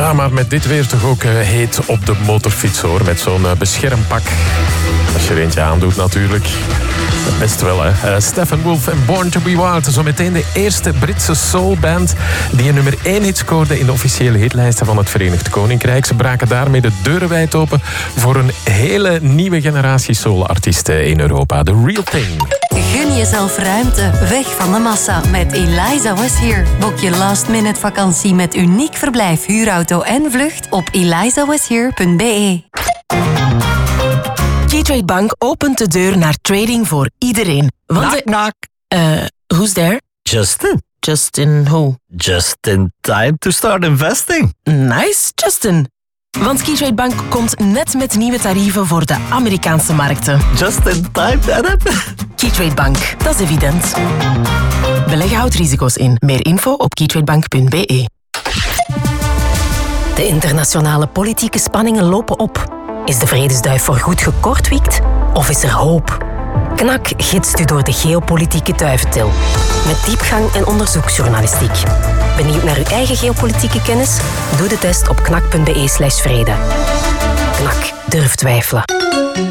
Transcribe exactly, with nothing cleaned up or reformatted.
Ja, maar met dit weer toch ook uh, heet op de motorfiets, hoor. Met zo'n uh, beschermpak. Als je er eentje aandoet, natuurlijk. Best wel, hè. Uh, Steppenwolf en Born to be Wild. Zometeen de eerste Britse soulband die een nummer één hit scoorde in de officiële hitlijsten van het Verenigd Koninkrijk. Ze braken daarmee de deuren wijd open voor een hele nieuwe generatie soulartiesten in Europa. The Real Thing. Gun jezelf ruimte, weg van de massa met Eliza Was Here. Boek je last minute vakantie met uniek verblijf, huurauto en vlucht op eliza was here punt b e. Keytrade Bank opent de deur naar trading voor iedereen. Want knock, knock. Uh, who's there? Justin. Justin who? Just in time to start investing. Nice, Justin. Want Keytrade Bank komt net met nieuwe tarieven voor de Amerikaanse markten. Just in time, Adam. Keytrade Bank, dat is evident. Beleggen houdt risico's in. Meer info op keytradebank punt b e. De internationale politieke spanningen lopen op. Is de vredesduif voorgoed gekortwiekt? Of is er hoop? Knak gidst u door de geopolitieke duiventil. Met diepgang en onderzoeksjournalistiek. Benieuwd naar uw eigen geopolitieke kennis? Doe de test op knak punt b e slash vrede. Knak, durf twijfelen.